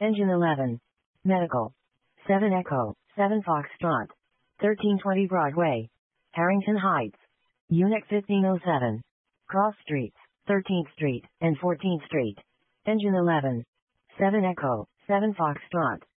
Engine 11. Medical. 7 Echo, 7 Foxtrot. 1320 Broadway. Harrington Heights. Unit 1507. Cross Streets, 13th Street and 14th Street. Engine 11. 7 Echo, 7 Foxtrot.